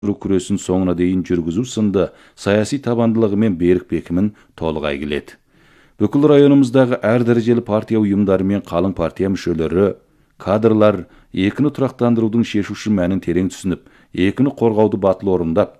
күресін соңына дейін жүргізу сынды саяси табандылығы мен берік бекімін толық келеді. Бүкіл районымыздағы әр дәрежелі партия ұйымдары мен қалың партия мүшелері, кадрлар екіні тұрақтандырудың шешуші мәнін терең түсініп, екіні қорғауды батыл орындап,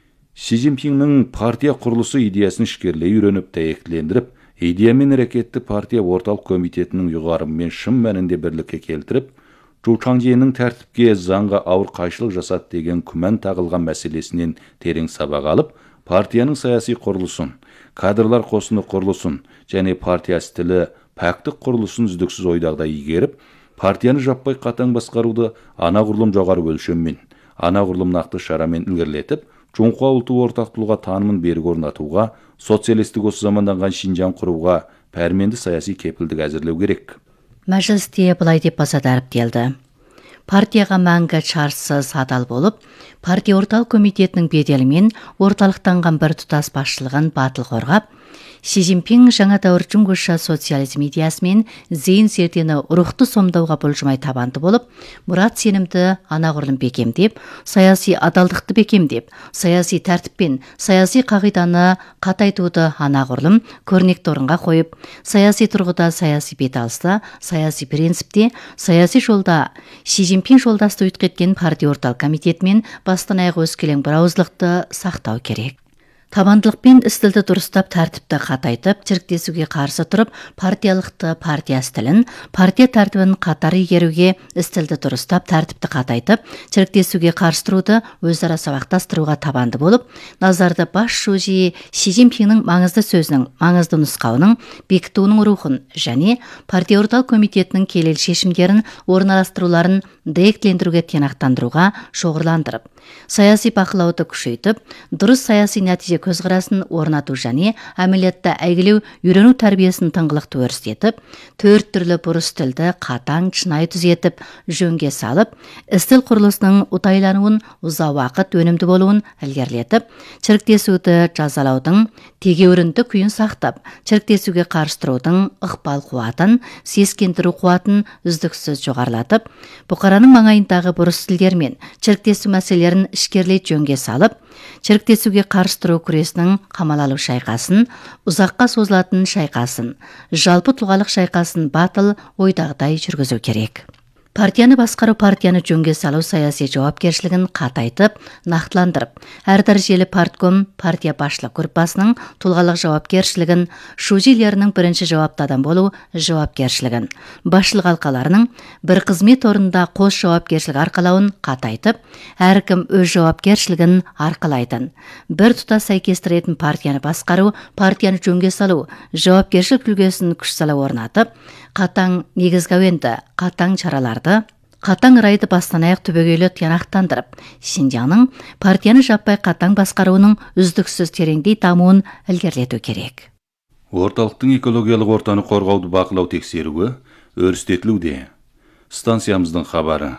Си Цзиньпиннің партия құрылысы идеясын ішкерлей үйреніп, дәйектілендіріп, идея мен әрекетті партия орталық комитетінің ұйғарымымен шын мәнінде бірлікке келтіріп, Чжоу Чаңжиенің тәртіпке, заңға ауыр қайшылық жасады деген күмән тағылған мәселесінен терең сабақ алып, партияның саяси құрылысын, кадрлар қосыны құрылысын және партия стілі, пәктік құрылысын үздіксіз ойдағыдай игеріп, партияны жаппай қатаң басқаруды анағұрлым жоғары өлшеммен, анағұрлым нақты шарамен ілгерілетіп, Жоңқа ұлты ортақтылығы танымын берік орнатуға, социалистік осы заманданған Шинжаң құруға пәрменді саяси кепілдік әзірлеу керек. Мәжілісте былай деп баса дәріптелді. Партияға мәңгі шарсыз адал болып, партия орталық комитетінің беделімен орталықтанған бір тұтас басшылығын батыл қорғап, Си Цзиньпин жаңа дәуір жүңгіша социализм идеясымен зейін зердені рухты сомдауға бұлжымай табанды болып, мұрат сенімді анағұрлым бекемдеп, саяси адалдықты бекемдеп, саяси тәртіппен саяси қағиданы қатайтуды анағұрлым көрнекті орынға қойып, саяси тұрғыда саяси беталыста, саяси принципте, саяси жолда Си Цзиньпин жолдасты өткеткен партия орталық комитетімен бастан аяқ өскелең бірауыздылықты сақтау керек. Табандылықпен істілді дұрыстап, тәртіпті қатайтып, жіріктесуге қарсы тұрып, партиялықты, партия стілін, партия тәртібін қатар игеруге, істілді дұрыстап, тәртіпті қатайтып, жіріктесуге қарсы тұруды өзара сабақтастыруға табанды болып, назарды бас шужи Си Цзиньпиннің маңызды сөзінің, маңызды нұсқауының, бекітуінің рухын және партия орталық комитетінің келел шешімдерін, орналастыруларын дәйектілендіруге тиянақтандыруға шоғырландырып, саяси бақылауды күшейтіп, дұрыс саяси нәтиже көзқарасын орнату және әмелетті әйгілеу үйрену тәрбиесін тыңғылықты өрістетіп, төрт түрлі бұрыс тілді қатаң шынайы түзетіп, жөнге салып, істіл құрылысының ұтайлануын, ұзақ уақыт өнімді болуын ілгерілетіп, шіріктесуді жазалаудың тегеурінді күйін сақтап, шіріктесуге қарсы тұрудың ықпал қуатын, сескендіру қуатын үздіксіз жоғарылатып, бұқараның маңайындағы бұрыс тілдер мен шіріктесу мәселелерін ішкерлей жөнге салып, шіріктесуге қарсы тұру күресінің қамалалу шайқасын, ұзаққа созылатын шайқасын, жалпы тұлғалық шайқасын батыл ойдағыдай жүргізу керек. Партияны басқару, партияны жөнге салу саяси жауапкершілігін қатайтып, нақтыландырып, әр дәрежелі партком, партия басшылық группасының тұлғалық жауапкершілігін, шужилерінің бірінші жауапты адам болу жауапкершілігін, басшылық алқаларының бір қызмет орнында қос жауапкершілік арқалауын қатайтып, әркім өз жауапкершілігін арқалайтын, бір тұтас сәйкестіретін партияны басқару, партияны жөнге салу, жауапкершілік үлгісін күш сала орнатып, қатаң негізгі әуенді, қатаң шараларды, қатаң райды бастан аяқ түбегейлі тиянақтандырып, Шинжаңның партияны жаппай қатаң басқаруының үздіксіз тереңдей дамуын ілгерілету керек. Орталықтың экологиялық ортаны қорғауды бақылау тексеруі өрістетілуде. Станциямыздың хабары.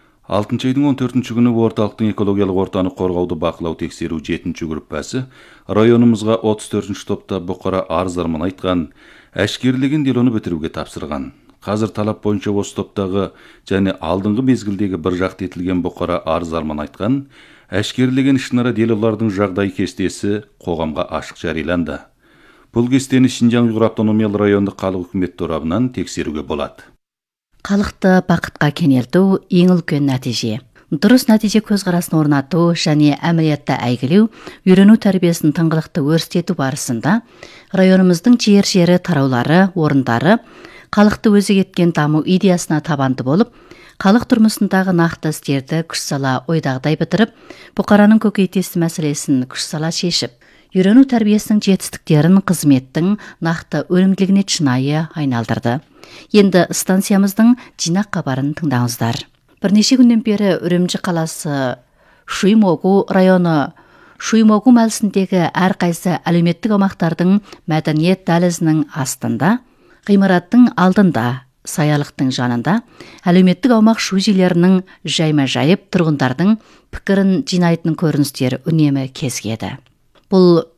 6 айдың 14 күні орталықтың экологиялық ортаны қорғауды бақылау тексеру 7-ші группасы районымызға 34-ші топта бұқара арыздармен айтқан әшкерілеген делоны бітіруге тапсырған. Қазір талап бойынша осы топтағы және алдыңғы мезгілдегі бір жақты етілген бұқара арыздармен айтқан әшкерілеген ішінара делолардың жағдай кестесі қоғамға ашық жарияланды. Бұл кестені Шинжаң Уйғур автономиялы райондық халық үкімет торабынан тексеруге болады. Халықты бақытқа кенелту ең үлкен нәтиже. Дұрыс нәтиже көзқарасын орнату және әмілетті әйгілеу, үйрену тәрбиесін тыңғылықты өрістету барысында районымыздың жер-жері тараулары, орындары халықты өзек еткен даму идеясына табанды болып, халық тұрмысындағы нақты істерді күш сала ойдағыдай бітіріп, бұқараның көкейтесті мәселесін күш сала шешіп, үйрену тәрбиесінің жетістіктерін қызметтің нақты өнімділігіне шынайы айналдырды. Енді станциямыздың жинақ хабарын тыңдаңыздар. Бірнеше күннен бері Үрімжі қаласы Шуймогу районы Шуймогу мәлісіндегі әрқайсы әлеуметтік аумақтардың мәдениет дәлізінің астында, ғимараттың алдында, саялықтың жанында әлеуметтік аумақ шужилерінің жайма-жайып тұрғындардың пікірін жинайтын көріністер үнемі кезгеді. Бұл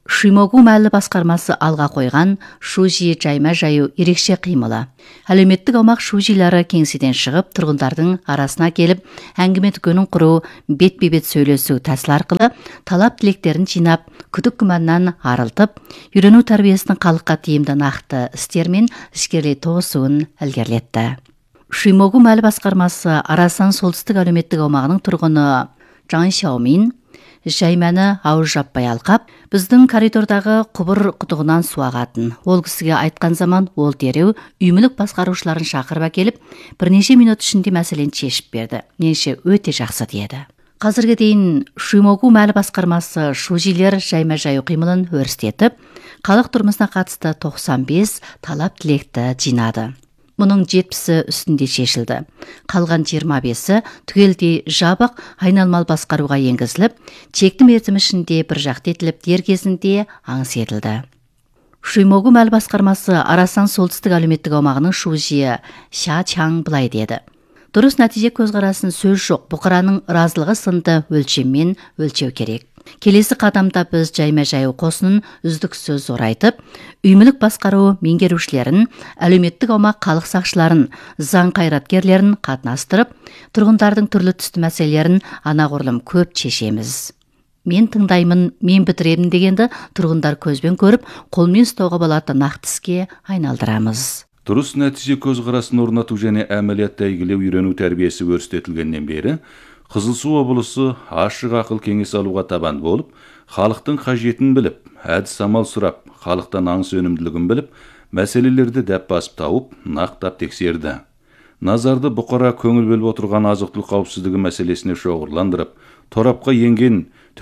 Шимогу мәлі басқармасы алға қойған шужи жайма жаю ерекше қимылы. Әлеуметтік аумақ шужилары кеңседен шығып, тұрғындардың арасына келіп, әңгіме дүкенін құру, бет-бет сөйлесу тәсіл арқылы талап тілектерін жинап, күдік күмәннан арылтып, үйрену тәрбиесінің халыққа тиімді нақты істермен ішкерлей тоғысуын ілгерілетті. Шимогу мәлі басқармасы Арасан солтүстік әлеуметтік аумағының тұрғыны Жан Шаомин жайманы ауыз жаппай алқап, біздің коридордағы құбыр құдығынан су ағатын. Ол кісіге айтқан zaman ол дереу үймілік басқарушыларын шақырып әкеліп, бірнеше минут ішінде мәселені шешіп берді. Меніңше өте жақсы деді. Қазірге дейін Шимогу мәлі басқармасы шужилер жайма жаю қимылын өрістетіп, халық тұрмысына қатысты 95 талап тілекті жинады. Мұның 70-і үстінде шешілді. Қалған 25-і түгелдей жабық айналмалы басқаруға енгізіліп, чекті мерзім ішінде бір жақты етіліп, дер кезінде аңыс етілді. Шимогу мәлі басқармасы Арасан солтүстік әлеуметтік аумағының шужиі Ша Чаң былай деді. Дұрыс нәтиже көзқарасын сөз жоқ, бұқараның разылығы сынды өлшеммен өлшеу керек. Келесі қадамда біз жайма жаю қосынын үздіксіз орайтып, үймілік басқару меңгерушілерін, әлеуметтік аумақ халық сақшыларын, заң қайраткерлерін қатынастырып, тұрғындардың түрлі түсті мәселелерін анағұрлым көп шешеміз. Мен тыңдаймын, мен бітіремін дегенді тұрғындар көзбен көріп, қолмен ұстауға болатын нақты іске айналдырамыз. Дұрыс нәтиже көзқарасын орнату және әмәлиятта игілеу үйрену тәрбиесі өрістетілгеннен бері Қызылсу облысы ашық ақыл кеңес алуға табан болып, халықтың қажетін біліп, әдіс амал сұрап, халықтан аңыс өнімділігін біліп, мәселелерді дәп басып тауып, нақтап тексерді. Назарды бұқара көңіл бөліп отырған азық-түлік қауіпсіздігі мәселесіне шоғырландырып, торапқа енген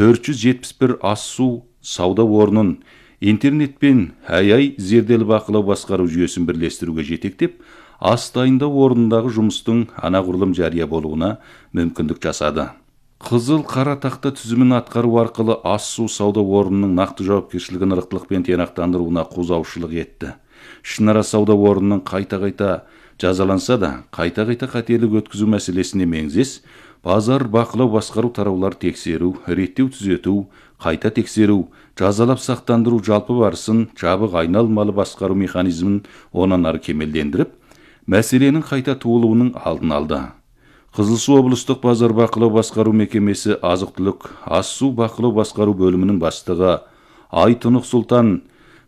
471 ас-су сауда орнын интернетпен ай зерделі бақылау басқару жүйесін бірлестіруге жетектеп, ас дайындау орнындағы жұмыстың анағұрлым жария болуына мүмкіндік жасады. Қызыл қара тақта түзімін атқару арқылы ас-су сауда орнының нақты жауапкершілігін ырықтылықпен тиянақтандыруына қозаушылық етті. Ішінара сауда орнының қайта-қайта жазаланса да, қайта-қайта қателік өткізу мәселесіне меңзес, базар бақылау басқару тараулар тексеру, реттеу түзету, қайта тексеру, жазалап сақтандыру жалпы барысын жабық айналмалы басқару механизмін онан ары кемелдендіріп, мәселенің қайта туылуының алдын алды. Қызылсу облыстық базар бақылау басқару мекемесі азық-түлік ас-су бақылау басқару бөлімінің бастығы Айтұнық Сұлтан,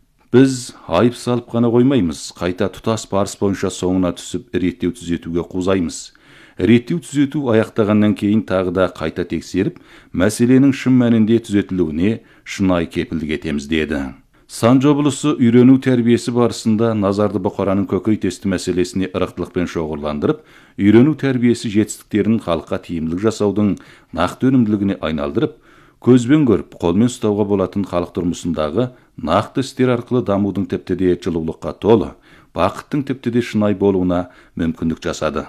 біз айып салып қана қоймаймыз, қайта тұтас барыс бойынша соңына түсіп реттеу түзетуге қозаймыз. Реттеу түзету аяқтағаннан кейін тағы да қайта тексеріп, мәселенің шын мәнінде түзетілуіне шынайы кепілдік етеміз деді. Санжы облысы үйрену тәрбиесі барысында назарды бұқараның көкейтесті мәселесіне ырықтылықпен шоғырландырып, үйрену тәрбиесі жетістіктерін халыққа тиімділік жасаудың нақты өнімділігіне айналдырып, көзбен көріп, қолмен ұстауға болатын халық тұрмысындағы нақты істер арқылы дамудың тіпті де жылулыққа толы, бақыттың тіпті де шынайы болуына мүмкіндік жасады.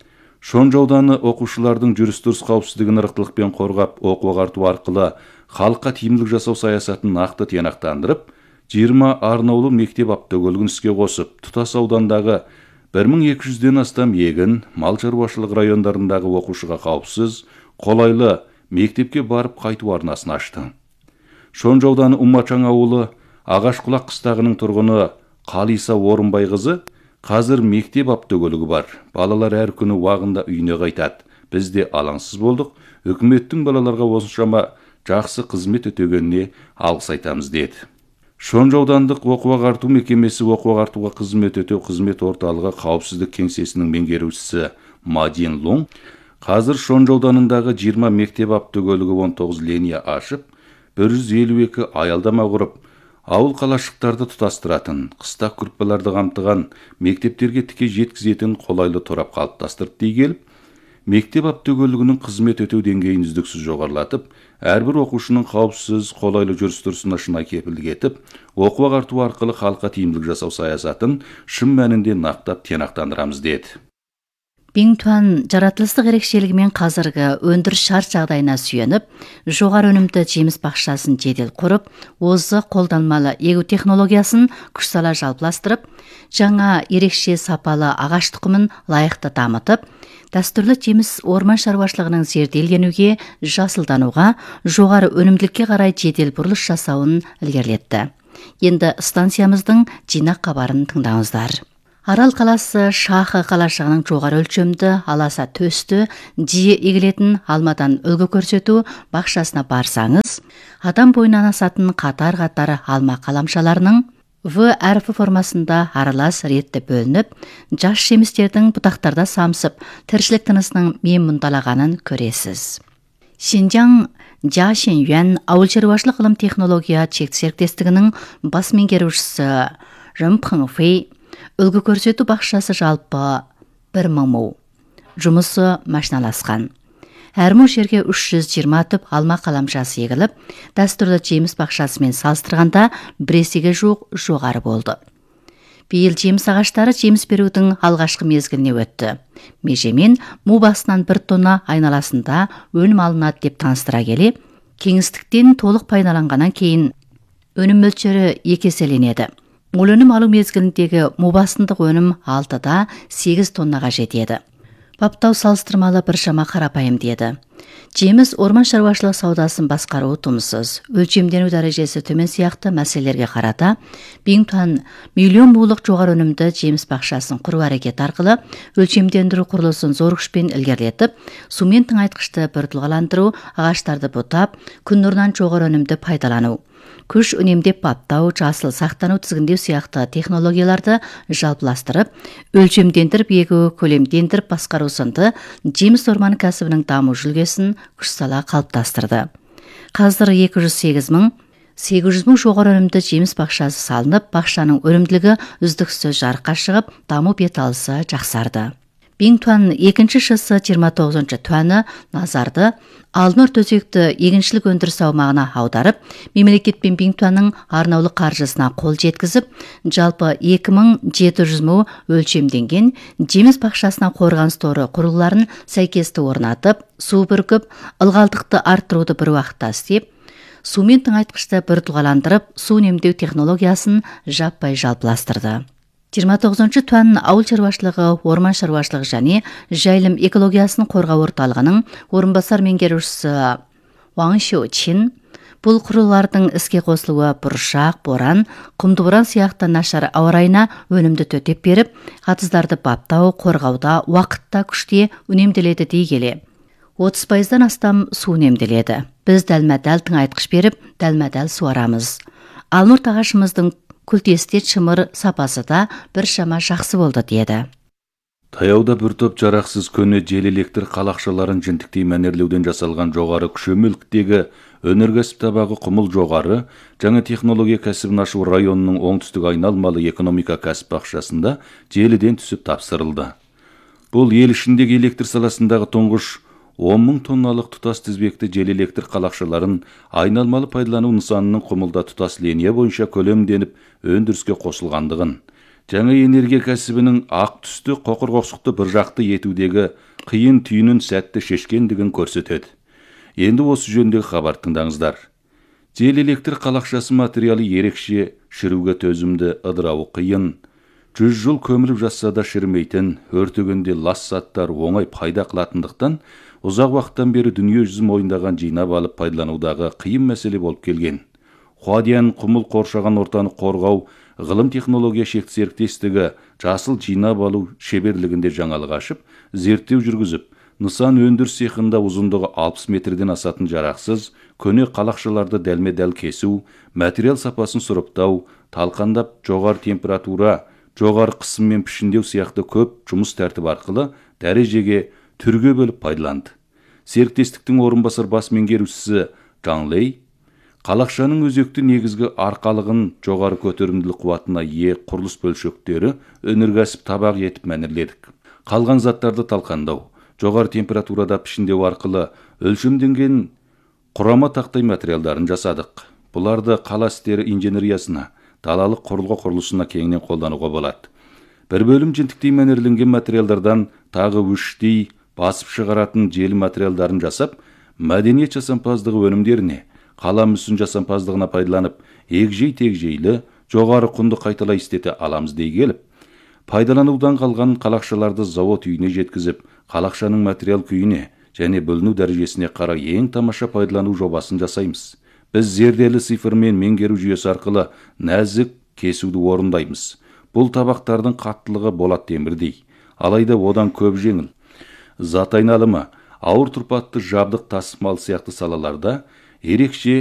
Шонжы ауданы оқушылардың жүріс-тұрыс қауіпсіздігін ырықтылықпен қорғап, оқу-ағарту арқылы халыққа тиімділік жасау саясатын нақты тиянақтандырып, 20 арнаулы мектеп автокөлігін іске қосып, тұтас аудандағы 1200-ден астам егін, мал шаруашылық райондарындағы оқушыға қауіпсіз, қолайлы мектепке барып қайту арнасын ашты. Шонжы ауданы Умачаң ауылы Ағашқұлақ қыстағының тұрғыны Қалиса Орынбайқызы қазір мектеп автокөлігі бар. Балалар әр күні уағында үйіне қайтады. Біз де алаңсыз болдық. Үкіметтің балаларға осыншама жақсы қызмет өтегеніне алғыс айтамыз деді. Шонжы аудандық оқу-ағарту мекемесі оқу-ағартуға қызмет өтеу қызмет орталығы қауіпсіздік кеңсесінің меңгерушісі Мадин Лун қазір Шонжы ауданындағы 20 мектеп автокөлігі 19 линия ашып, 152 аялдама құрып, ауыл қалашықтарды тұтастыратын, қыста күрпаларды қамтыған мектептерге тіке жеткізетін қолайлы торап қалыптастырып дей келіп, мектеп автокөлігінің қызмет өтеу деңгейін үздіксіз жоғарылатып, әрбір оқушының қауіпсіз, қолайлы жүріс-тұрысына шынайы кепілдік етіп, оқу-ағарту арқылы халыққа тиімділік жасау саясатын шын мәнінде нақтап тиянақтандырамыз деді. Бингтуан жаратылыстық ерекшелігімен қазіргі өндіріс шарт жағдайына сүйеніп, жоғары өнімді жеміс бақшасын жедел құрып, озық қолданмалы егу технологиясын күш сала жалпыластырып, жаңа ерекше сапалы ағаш тұқымын лайықты дамытып, дәстүрлі жеміс орман шаруашылығының зерделенуге, жасылдануға, жоғары өнімділікке қарай жедел бұрылыс жасауын ілгерілетті. Енді станциямыздың жинақ хабарын тыңдаңыздар. Арал қаласы Шахы қалашығының жоғары өлшемді, аласа төсті, жиі егілетін алмадан үлгі көрсету бақшасына барсаңыз, адам бойынан асатын қатар-қатар алма қаламшаларының В әрпі формасында аралас ретті бөлініп, жас жемістердің бұтақтарда самсып, тіршілік тынысының мен мұндалағанын көресіз. Шинжаң Жашен-Юан ауыл шаруашылық ғылым технология шекті серіктестігінің бас меңгерушісі Рымпыңфей үлгі көрсету бақшасы жалпы 1000 му. Жұмысы машиналасқан. Әр му жерге 320 түп алма қаламшасы егіліп, дәстүрлі жеміс бақшасымен салыстырғанда біресеге жуық жоғары болды. Биыл жеміс ағаштары жеміс берудің алғашқы мезгіліне өтті. Межемен му басынан 1 тонна айналасында өнім алынады деп таныстыра келе, кеңістіктен толық пайдаланғаннан кейін өнім мөлшері 2 еселенеді. Ол өнім алу мезгіліндегі му басындық өнім 6-да 8 тоннаға жетеді. Баптау салыстырмалы біршама қарапайым деді. Жеміс орман шаруашылық саудасын басқаруы тумсыз, өлшемдену дәрежесі төмен сияқты мәселелерге қарата, Бингтуан миллион мулық жоғары өнімді жеміс бақшасын құру әрекеті арқылы өлшемдендіру құрылысын зор күшпен ілгерілетіп, сумен тыңайтқышты біртұлғаландыру, ағаштарды бұтап, күн нұрынан жоғары өнімді пайдалану, күш үнемдеп баптау, жасыл сақтану тізгіндеу сияқты технологияларды жалпыластырып, өлшемдендіріп егу, көлемдендіріп басқару сынды жеміс орманы кәсібінің даму жүлгесін күш сала қалыптастырды. Қазір 208 мың жоғары өнімді жеміс бақшасы салынып, бақшаның өнімділігі үздіксіз жарыққа шығып, даму беталысы жақсарды. Бингтуан 2-ші шысы 29-шы туаны назарды Алднұр төсекті егіншілік өндіріс аумағына аударып, мемлекет пен Бингтуанның арнаулы қаржысына қол жеткізіп, жалпы 2700 му өлшемденген жеміс бақшасына қорғаныс торы құрылғыларын сәйкесті орнатып, су бүркіп, ылғалдықты арттыруды бір уақытта істеп, сумен тыңайтқышты біртұлғаландырып, су үнемдеу технологиясын жаппай жалпыластырды. 29-шы туан ауыл шаруашылығы, орман шаруашылығы және жайылым экологиясын қорғау орталығының орынбасар меңгерушісі Ваң Шоучин бұл құрылғылардың іске қосылуы бұршақ, боран, құмды боран сияқты нашар ауа райына өнімді төтеп беріп, қатыздарды баптау, қорғауда уақытта күште үнемделеді дей келе. 30%-дан астам су үнемделеді. Біз дәлме-дәл тыңайтқыш беріп, дәлме-дәл суарамыз. Алмұрт ағашымыздың күлтесте шымыр сапасы да біршама жақсы болды деді. Таяуда бір топ жарақсыз көне жел электр қалақшаларын жінтіктей мәнерлеуден жасалған жоғары күшеміліктегі өнеркәсіп табағы құмыл жоғары жаңа технология кәсібін ашу районының оңтүстік айналмалы экономика кәсіп бақшасында желіден түсіп тапсырылды. Бұл ел ішіндегі электр саласындағы тұңғыш 10 мың тонналық тұтас тізбекті жел электр қалақшаларын айналмалы пайдалану нысанының құмылда тұтас линия бойынша көлемденіп өндіріске қосылғандығын, жаңа энергия кәсібінің ақ түсті қоқыр-қоқсықты бір жақты етудегі қиын түйінін сәтті шешкендігін көрсетеді. Енді осы жөндегі хабар тыңдаңыздар. Жел электр қалақшасы материалы ерекше, шіруге төзімді, ыдырауы қиын. 100 жыл көміліп жатса да шірімейтін, өртегенде лас заттар оңай пайда қылатындықтан, ұзақ уақыттан бері дүние жүзі мойындаған жинап алып пайдаланудағы қиын мәселе болып келген. Хуадиян құмыл қоршаған ортаны қорғау ғылым технология шекті серіктестігі жасыл жинап алу шеберлігінде жаңалық ашып, зерттеу жүргізіп, нысан өндіріс цехында ұзындығы 60 метрден асатын жарақсыз, көне қалақшаларды дәлме-дәл кесу, материал сапасын сұрыптау, талқандап жоғары температура, жоғары қысым мен пішіндеу сияқты көп жұмыс тәртібі арқылы дәрежеге түрге бөліп пайдаланды. Серіктестіктің орынбасар бас меңгерушісі Жан Лей қалақшаның өзекті негізгі арқалығын жоғары көтерімділік қуатына ие құрылыс бөлшектері өнеркәсіп табақ етіп мәнерледік. Қалған заттарды талқандау, жоғары температурада пішіндеу арқылы өлшемденген құрама тақтай материалдарын жасадық. Бұларды қала істері инженериясына, далалық құрылғы құрылысына кеңінен қолдануға болады. бір бөлім жентіктей мәнерленген материалдардан тағы үштей басып шығаратын желі материалдарын жасап, мәдениет жасампаздығы өнімдеріне, қала мүсін жасампаздығына пайдаланып, егжей-тегжейлі жоғары құнды қайталай істете аламыз дей келіп, пайдаланудан қалған қалақшаларды завод үйіне жеткізіп, қалақшаның материал күйіне және бөліну дәрежесіне қарай ең тамаша пайдалану жобасын жасаймыз. Біз зерделі цифрмен меңгеру жүйесі арқылы нәзік кесуді орындаймыз. Бұл табақтардың қаттылығы болат темірдей, алайда одан көп жеңіл. Зат айналымы, ауыр тұрпатты жабдық тасымал сияқты салаларда ерекше